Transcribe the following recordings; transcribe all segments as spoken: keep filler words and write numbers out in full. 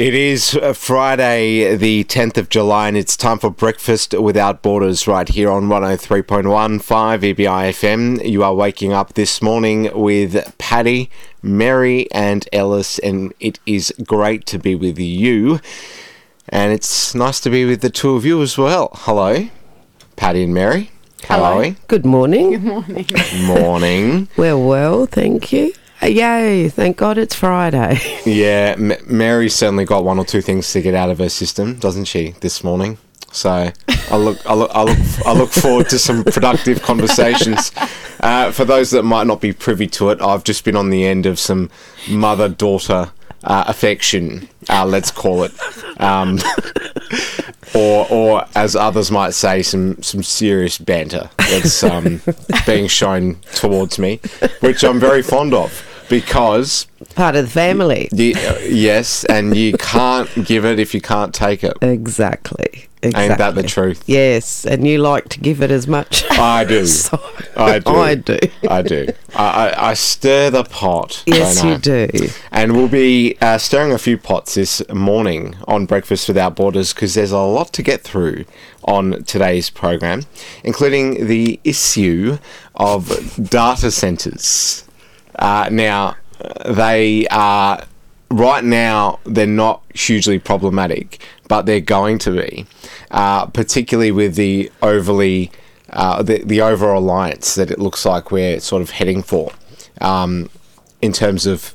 It is Friday, the tenth of July, and it's time for Breakfast Without Borders right here on one oh three point one five E B I F M. You are waking up this morning with Paddy, Mary and Ellis, and it is great to be with you. And it's nice to be with the two of you as well. Hello, Paddy and Mary. How Hello. are we? Good morning. Good morning. Morning. Well, well, thank you. Uh, Yay, thank God it's Friday. Yeah, M- Mary's certainly got one or two things to get out of her system, doesn't she, this morning? So I look, I look, I look, I look forward to some productive conversations. Uh, for those that might not be privy to it, I've just been on the end of some mother-daughter uh, affection, uh, let's call it, um, or, or as others might say, some some serious banter that's um, being shown towards me, which I'm very fond of. Because Part of the family. you, uh, yes, and you can't give it if you can't take it. Exactly. Exactly. Ain't that the truth? Yes, and you like to give it as much. I do. So, I do. I do. I do. I, I, I stir the pot. Yes, don't I? you do. And we'll be uh, stirring a few pots this morning on Breakfast Without Borders because there's a lot to get through on today's program, including the issue of data centres. Uh, now, they are, right now, they're not hugely problematic, but they're going to be, uh, particularly with the overly, uh, the, the over-alliance that it looks like we're sort of heading for, um, in terms of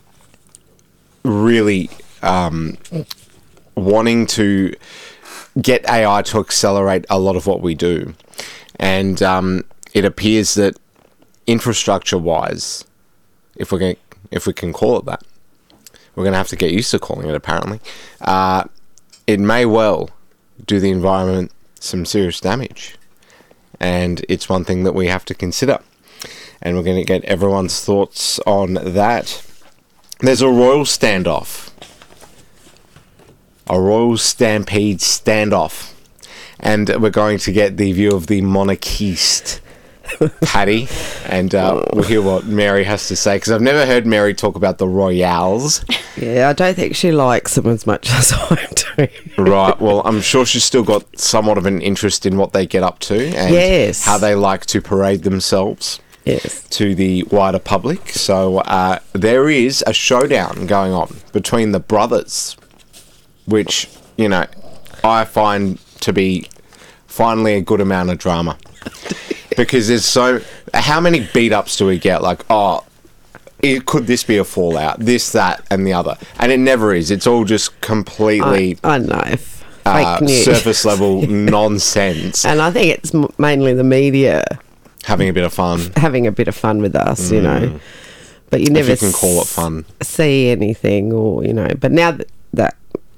really um, wanting to get A I to accelerate a lot of what we do. And um, it appears that infrastructure-wise, if we're going, if we can call it that, we're going to have to get used to calling it. Apparently, uh, it may well do the environment some serious damage, and it's one thing that we have to consider. And we're going to get everyone's thoughts on that. There's a royal standoff, a royal stampede standoff, and we're going to get the view of the monarchist Paddy, and uh, we'll hear what Mary has to say, because I've never heard Mary talk about the royals. Yeah, I don't think she likes them as much as I do. Right, well, I'm sure she's still got somewhat of an interest in what they get up to and Yes. how they like to parade themselves Yes. to the wider public. So uh, there is a showdown going on between the brothers, which, you know, I find to be finally a good amount of drama. Because there's so... How many beat-ups do we get? Like, oh, it, could this be a fallout? This, that, and the other. And it never is. It's all just completely I, I know. Fake uh, news. surface-level nonsense. And I think it's m- mainly the media Having a bit of fun. having a bit of fun with us, you know. But you never If you can call it fun. s- see anything, or, you know. But now that, that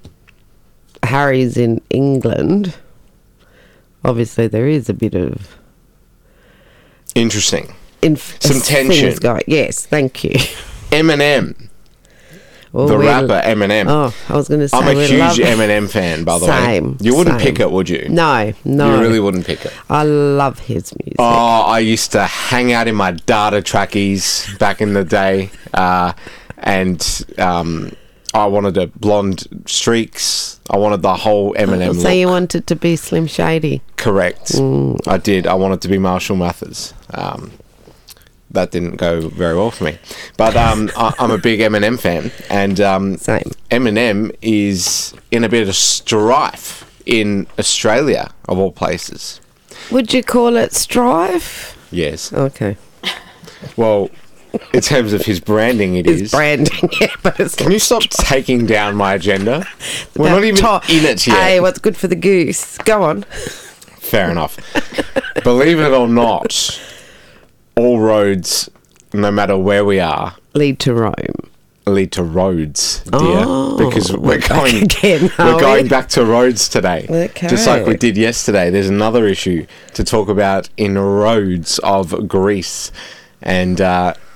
Harry's in England, obviously there is a bit of... Interesting. Inf- Some things tension. going. Yes, thank you. Eminem. Well, The we- rapper Eminem. Oh, I was going to say I'm a we huge love- Eminem fan, by the Same, way. You wouldn't same. pick it, would you? No, no. You really wouldn't pick it. I love his music. Oh, I used to hang out in my data trackies back in the day, uh, and um, I wanted a blonde streaks. I wanted the whole Eminem so look. you wanted to be Slim Shady. Correct. Mm. I did. I wanted to be Marshall Mathers. Um, that didn't go very well for me. But um, I, I'm a big Eminem fan, and um, Same. Eminem is in a bit of strife in Australia, of all places. Would you call it strife? Yes. Okay. Well, in terms of his branding, it It's is. branding, yeah, but it's Can you stop taking down my agenda? We're not even Top- in it yet. Hey, what's good for the goose? Go on. Fair enough. Believe it or not, all roads, no matter where we are, Lead to Rome. lead to roads, dear. Oh, because we're we're back going again, are we're going we? back to roads today. Okay. Just like we did yesterday. There's another issue to talk about in roads of Greece. And uh,